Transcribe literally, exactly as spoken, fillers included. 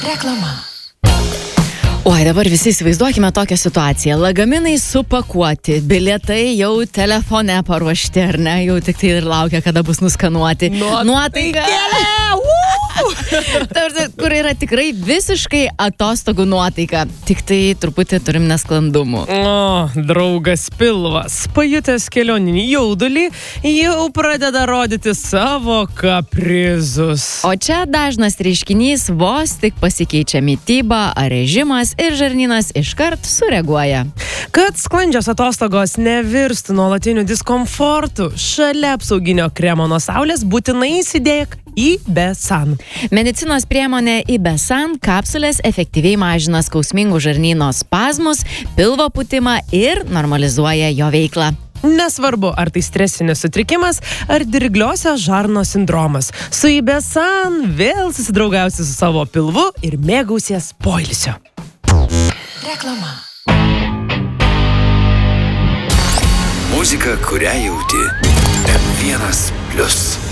Reklama. Oi, dabar visi įsivaizduokime tokią situaciją. Lagaminai supakuoti, bilietai jau telefone paruošti, ar ne? Jau tik tai ir laukia, kada bus nuskanuoti. Nuotaika! Tarsi, kur yra tikrai visiškai atostogų nuotaika. Tik tai truputį turim nesklandumų. O, draugas pilvas, pajutęs kelioninį jaudulį, jau pradeda rodyti savo kaprizus. O čia dažnas reiškinys, vos tik pasikeičia mityba ar režimas ir žarnynas iškart sureaguoja. Kad sklandžios atostogos nevirstų nuolatiniu diskomfortu, šalia apsauginio kremo nuo saulės būtinai įsidėk Ibesan. Medicinos priemonė Ibesan kapsulės efektyviai mažina skausmingų žarnyno spazmus, pilvo pūtimą ir normalizuoja jo veiklą. Nesvarbu, ar tai stresinis sutrikimas, ar dirgliosios žarnos sindromas. Su Ibesan vėl susidraugausi su savo pilvu ir mėgausies poilsio. Reklama. Muzika, kurią jauti. M vienas plius.